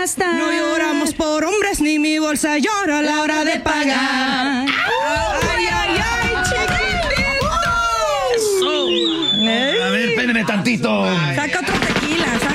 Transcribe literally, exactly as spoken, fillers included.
No lloramos por hombres ni mi bolsa llora a la hora de pagar. ¡Ay, ay, ay, chiquitito! A ver, espérenme tantito. Saca otro tequila, saca